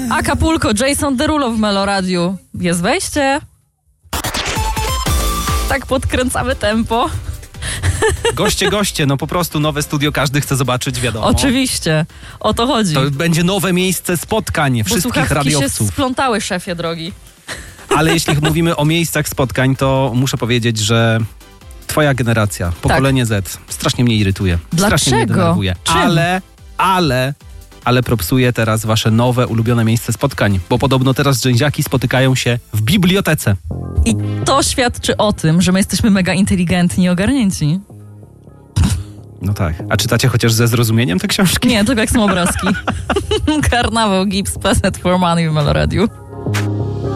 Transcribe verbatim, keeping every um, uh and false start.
Acapulco, Jason Derulo w Meloradiu. Jest wejście. Tak podkręcamy tempo. Goście, goście, no po prostu nowe studio każdy chce zobaczyć, wiadomo. Oczywiście, o to chodzi. To będzie nowe miejsce spotkań Bo wszystkich słuchawki radiowców. się splątały, szefie drogi. Ale jeśli mówimy o miejscach spotkań, to muszę powiedzieć, że twoja generacja, pokolenie Z, strasznie mnie irytuje. Strasznie mnie Dlaczego? denerwuje. Czym? Ale, ale, ale propsuje teraz wasze nowe, ulubione miejsce spotkań, bo podobno teraz dżęziaki spotykają się w bibliotece. I to świadczy o tym, że my jesteśmy mega inteligentni i ogarnięci. No tak. A czytacie chociaż ze zrozumieniem te książki? Nie, tylko jak są obrazki. Karnawał, Gibbs, Peasant for Money w Meloradiu.